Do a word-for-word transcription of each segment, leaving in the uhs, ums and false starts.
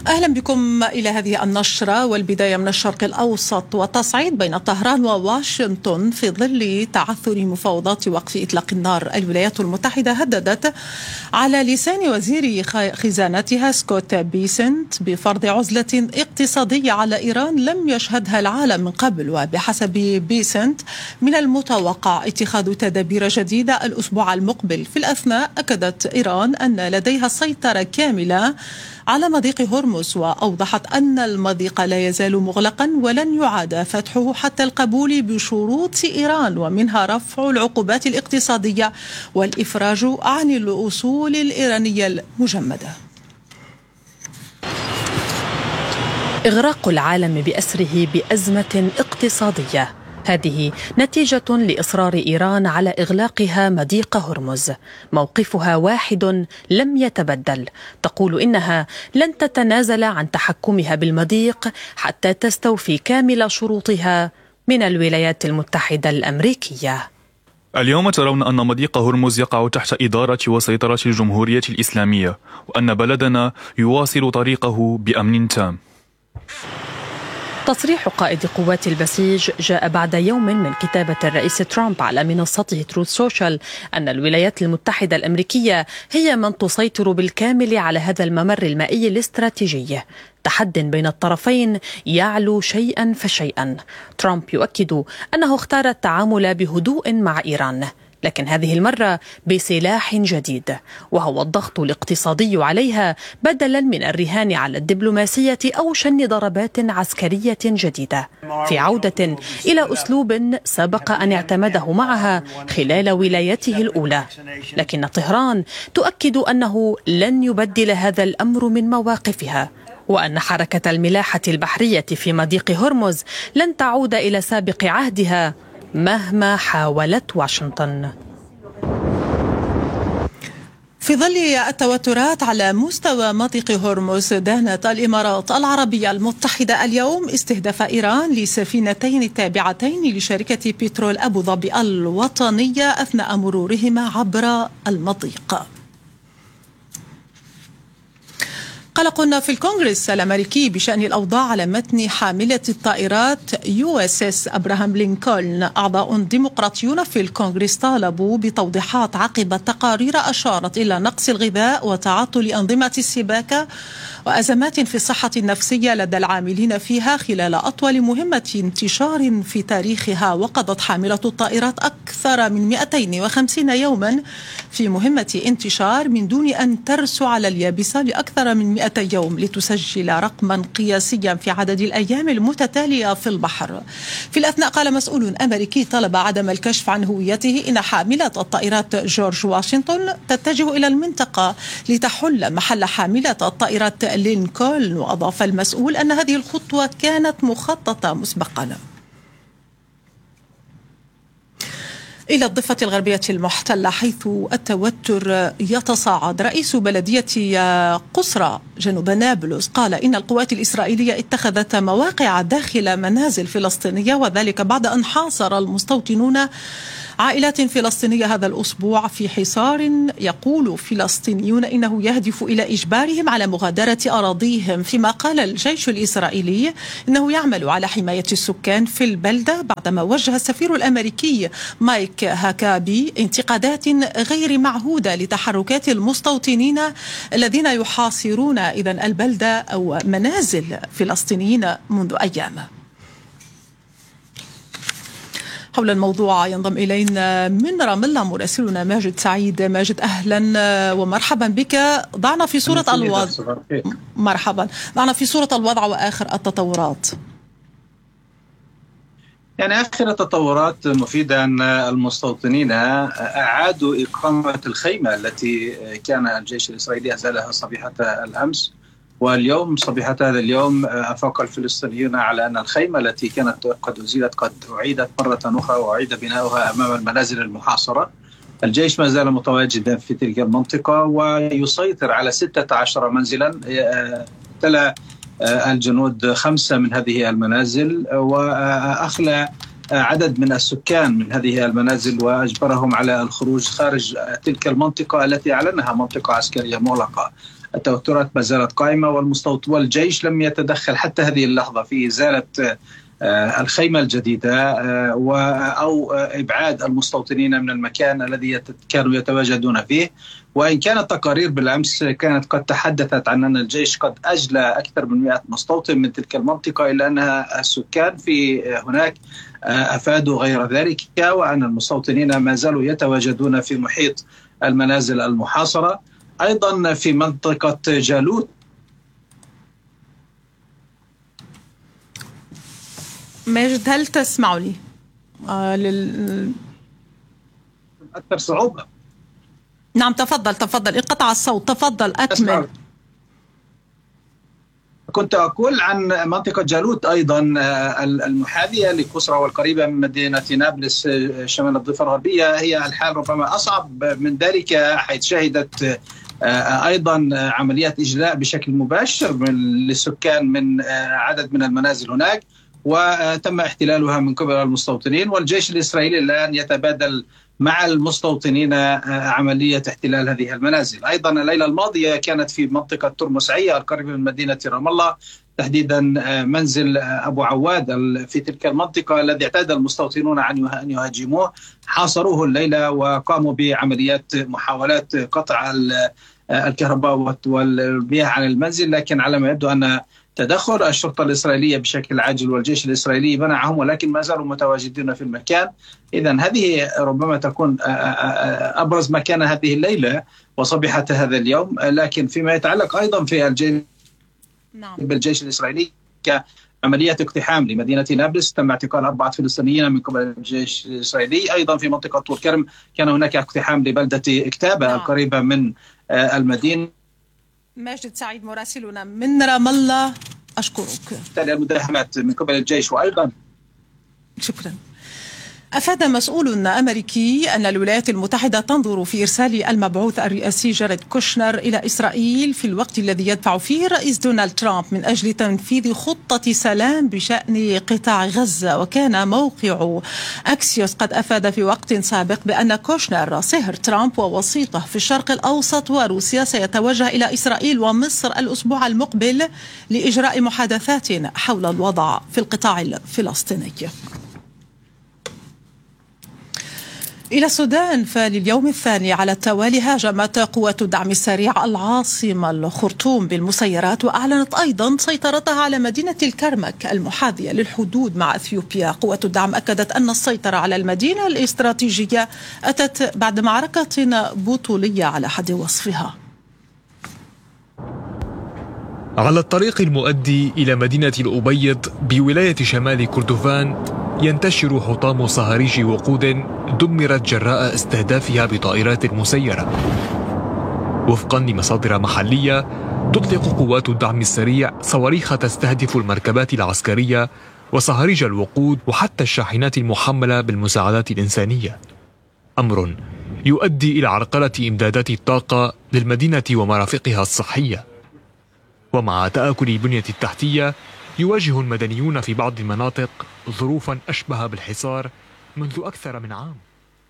أهلا بكم إلى هذه النشرة، والبداية من الشرق الأوسط والتصعيد بين طهران وواشنطن في ظل تعثر مفاوضات وقف إطلاق النار. الولايات المتحدة هددت على لسان وزير خزانتها سكوت بيسنت بفرض عزلة اقتصادية على إيران لم يشهدها العالم من قبل، وبحسب بيسنت من المتوقع اتخاذ تدابير جديدة الأسبوع المقبل. في الأثناء أكدت إيران أن لديها السيطرة كاملة على مضيق هرمز، وأوضحت أن المضيق لا يزال مغلقا ولن يعاد فتحه حتى القبول بشروط إيران، ومنها رفع العقوبات الاقتصادية والإفراج عن الأصول الإيرانية المجمدة. إغراق العالم بأسره بأزمة اقتصادية، هذه نتيجة لإصرار إيران على إغلاقها مضيق هرمز. موقفها واحد لم يتبدل، تقول إنها لن تتنازل عن تحكمها بالمضيق حتى تستوفي كامل شروطها من الولايات المتحدة الأمريكية. اليوم ترون أن مضيق هرمز يقع تحت إدارة وسيطرة الجمهورية الإسلامية، وأن بلدنا يواصل طريقه بأمن تام. تصريح قائد قوات البسيج جاء بعد يوم من كتابة الرئيس ترامب على منصته تروث سوشيال أن الولايات المتحدة الأمريكية هي من تسيطر بالكامل على هذا الممر المائي الاستراتيجي. تحد بين الطرفين يعلو شيئا فشيئا. ترامب يؤكد أنه اختار التعامل بهدوء مع إيران، لكن هذه المرة بسلاح جديد، وهو الضغط الاقتصادي عليها بدلا من الرهان على الدبلوماسية أو شن ضربات عسكرية جديدة، في عودة إلى أسلوب سبق أن اعتمده معها خلال ولايته الأولى. لكن طهران تؤكد أنه لن يبدل هذا الأمر من مواقفها، وأن حركة الملاحة البحرية في مضيق هرمز لن تعود إلى سابق عهدها مهما حاولت واشنطن. في ظل التوترات على مستوى مضيق هرمز، دانت الإمارات العربية المتحدة اليوم استهداف إيران لسفينتين تابعتين لشركة بترول أبو ظبي الوطنية أثناء مرورهما عبر المضيق. قلق في الكونغرس الأمريكي بشأن الأوضاع على متن حاملة الطائرات يو اس اس أبراهام لينكولن. أعضاء ديمقراطيون في الكونغرس طالبوا بتوضيحات عقب تقارير أشارت إلى نقص الغذاء وتعطل أنظمة السباكة وأزمات في الصحة النفسية لدى العاملين فيها خلال أطول مهمة انتشار في تاريخها. وقضت حاملة الطائرات أكثر من مئتين وخمسين يوما في مهمة انتشار من دون أن ترسو على اليابسة لأكثر من مئتي يوم لتسجل رقما قياسيا في عدد الأيام المتتالية في البحر. في الأثناء قال مسؤول أمريكي طلب عدم الكشف عن هويته إن حاملة الطائرات جورج واشنطن تتجه إلى المنطقة لتحل محل حاملة الطائرات لينكولن. وأضاف المسؤول أن هذه الخطوة كانت مخططة مسبقا. إلى الضفة الغربية المحتلة حيث التوتر يتصاعد. رئيس بلدية قصرى جنوب نابلس قال إن القوات الإسرائيلية اتخذت مواقع داخل منازل فلسطينية، وذلك بعد أن حاصر المستوطنون عائلات فلسطينية هذا الأسبوع في حصار يقول فلسطينيون إنه يهدف إلى إجبارهم على مغادرة أراضيهم. فيما قال الجيش الإسرائيلي إنه يعمل على حماية السكان في البلدة بعدما وجه السفير الأمريكي مايك هاكابي انتقادات غير معهودة لتحركات المستوطنين الذين يحاصرون إذن البلدة أو منازل فلسطينيين منذ أيام. حول الموضوع ينضم إلينا من رام الله مراسلنا ماجد سعيد. ماجد أهلا ومرحبا بك. ضعنا في صورة الوضع. مرحبا. ضعنا في صورة الوضع وآخر التطورات. يعني آخر التطورات مفيدة أن المستوطنين أعادوا إقامة الخيمة التي كان الجيش الإسرائيلي أزالها صبيحة الأمس، واليوم صبيحة هذا اليوم أفاق الفلسطينيون على أن الخيمة التي كانت قد أزيلت قد أعيدت مرة أخرى وأعيد بناؤها أمام المنازل المحاصرة. الجيش ما زال متواجدا في تلك المنطقة ويسيطر على ستة عشر منزلا. تلا الجنود خمسة من هذه المنازل وأخلى عدد من السكان من هذه المنازل وأجبرهم على الخروج خارج تلك المنطقة التي أعلنها منطقة عسكرية مغلقة. التوترات ما زالت قائمة، والمستوطن والجيش لم يتدخل حتى هذه اللحظة في إزالة الخيمة الجديدة أو إبعاد المستوطنين من المكان الذي كانوا يتواجدون فيه. وإن كانت تقارير بالأمس كانت قد تحدثت عن أن الجيش قد أجلى أكثر من مئة مستوطن من تلك المنطقة، إلا أنها السكان في هناك أفادوا غير ذلك، وأن المستوطنين ما زالوا يتواجدون في محيط المنازل المحاصرة. أيضا في منطقة جالوت ماجد، هل تسمعني؟ آه لل... أكثر صعوبة. نعم تفضل تفضل، انقطع الصوت، تفضل أكمل. أسمع. كنت أقول عن منطقة جالوت أيضا المحاذية لكسرى والقريبة من مدينة نابلس شمال الضفة الغربية، هي الحال ربما أصعب من ذلك، حيث شهدت أيضا عمليات إجلاء بشكل مباشر للسكان من عدد من المنازل هناك، وتم احتلالها من قبل المستوطنين، والجيش الإسرائيلي الآن يتبادل مع المستوطنين عملية احتلال هذه المنازل. أيضا الليلة الماضية كانت في منطقة ترمسعية القريبة من مدينة رام الله، تحديدا منزل أبو عواد في تلك المنطقة الذي اعتاد المستوطنون أن يهاجموه، حاصروه الليلة وقاموا بعمليات محاولات قطع الكهرباء والمياه عن المنزل، لكن على ما يبدو أن تدخل الشرطة الإسرائيلية بشكل عاجل والجيش الإسرائيلي منعهم، ولكن ما زالوا متواجدين في المكان. إذن هذه ربما تكون أبرز مكان هذه الليلة وصبيحة هذا اليوم. لكن فيما يتعلق أيضا في الجيش نعم. بالجيش الإسرائيلي كعملية اقتحام لمدينة نابلس، تم اعتقال أربعة فلسطينيين من قبل الجيش الإسرائيلي. أيضا في منطقة طول كرم كان هناك اقتحام لبلدة اكتابة نعم. القريبة من المدينة. ماجد سعيد مراسلنا من رام الله، أشكرك. تالي المداهمات من قبل الجيش. وأيضا شكرا. أفاد مسؤول أمريكي أن الولايات المتحدة تنظر في إرسال المبعوث الرئاسي جاريد كوشنر إلى إسرائيل في الوقت الذي يدفع فيه الرئيس دونالد ترامب من أجل تنفيذ خطة سلام بشأن قطاع غزة. وكان موقع أكسيوس قد أفاد في وقت سابق بأن كوشنر صهر ترامب ووسيطه في الشرق الأوسط وروسيا سيتوجه إلى إسرائيل ومصر الأسبوع المقبل لإجراء محادثات حول الوضع في القطاع الفلسطيني. إلى السودان، فلليوم الثاني على التوالي هاجمت قوات الدعم السريع العاصمة الخرطوم بالمسيرات، وأعلنت أيضا سيطرتها على مدينة الكرمك المحاذية للحدود مع أثيوبيا. قوات الدعم أكدت أن السيطرة على المدينة الاستراتيجية أتت بعد معركة بطولية على حد وصفها. على الطريق المؤدي إلى مدينة الأبيض بولاية شمال كردفان ينتشر حطام صهاريج وقود دمرت جراء استهدافها بطائرات مسيرة. وفقا لمصادر محلية، تطلق قوات الدعم السريع صواريخ تستهدف المركبات العسكرية وصهاريج الوقود وحتى الشاحنات المحملة بالمساعدات الإنسانية، أمر يؤدي إلى عرقلة إمدادات الطاقة للمدينة ومرافقها الصحية. ومع تآكل البنية التحتية، يواجه المدنيون في بعض المناطق ظروفا أشبه بالحصار منذ أكثر من عام.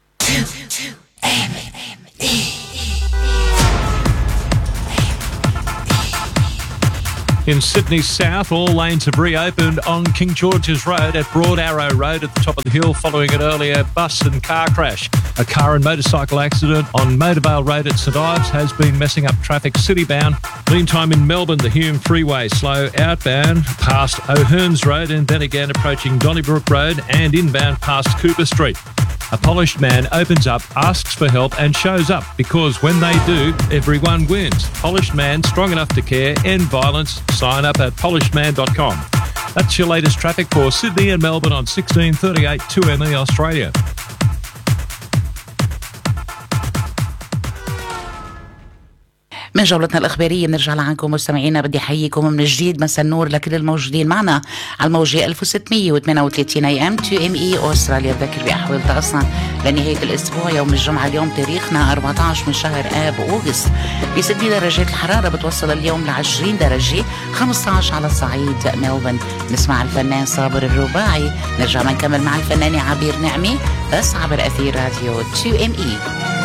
In Sydney South, all lanes have reopened on King George's Road at Broad Arrow Road at the top of the hill following an earlier bus and car crash. A car and motorcycle accident on Motorvale Road at St Ives has been messing up traffic citybound. Meantime, in Melbourne, the Hume Freeway slow outbound past O'Hearns Road and then again approaching Donnybrook Road and inbound past Cooper Street. A polished man opens up, asks for help and shows up because when they do, everyone wins. Polished Man, strong enough to care, end violence. Sign up at polished man dot com. That's your latest traffic for Sydney and Melbourne on sixteen thirty-eight two M E Australia. من جولتنا الإخبارية بنرجع لعنكم مستمعينا. بدي أحييكم من جديد، مساء النور لكل الموجودين معنا على الموجة ألف وستمية وثمانية وثلاثين أي أم تو إم إي أستراليا. بذكر بأحوال طقسنا لنهاية الأسبوع. يوم الجمعة اليوم تاريخنا أربعة عشر من شهر آب أغسطس. بسدني درجات الحرارة بتوصل اليوم ل عشرين درجة، خمسة عشر على صعيد ملبورن. نسمع الفنان صابر الرباعي، نرجع نكمل مع الفنانة عبير نعمي بس عبر أثير راديو تو إم إي.